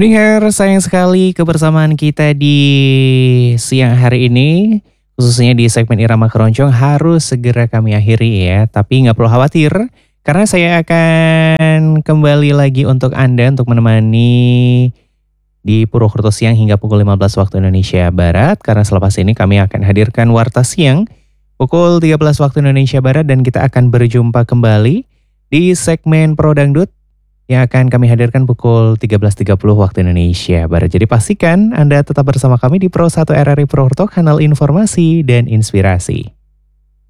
Pendengar, sayang sekali kebersamaan kita di siang hari ini, khususnya di segmen Irama Keroncong harus segera kami akhiri ya. Tapi nggak perlu khawatir, karena saya akan kembali lagi untuk Anda untuk menemani di Purwokerto siang hingga pukul 15 waktu Indonesia Barat. Karena selepas ini kami akan hadirkan Warta Siang pukul 13 waktu Indonesia Barat dan kita akan berjumpa kembali di segmen Pro Dangdut yang akan kami hadirkan pukul 13.30 waktu Indonesia Barat. Jadi pastikan Anda tetap bersama kami di Pro 1 RRI Purwokerto, kanal informasi dan inspirasi.